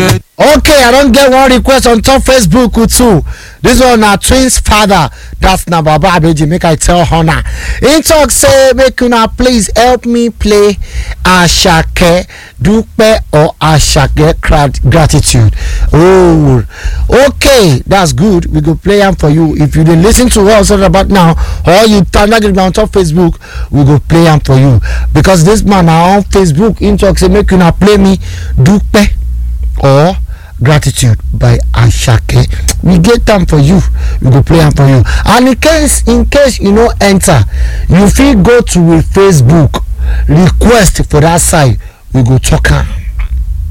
Okay, I don't get one request on top Facebook too. This one na twins father. That's na Baba Abeji. Make I tell Hona. In talk say make una please help me play Ashake Dupe or Ashake gratitude. Oh, okay, that's good. We go play them for you. If you didn't listen to us right about now, or you turn on top Facebook, we go play them for you because this man now on Facebook. In talk say make una play me Dupe or gratitude by Ashake. We get them for you. We go play them for you. And in case you know enter, you feel go to a Facebook request for that side. We go talk am.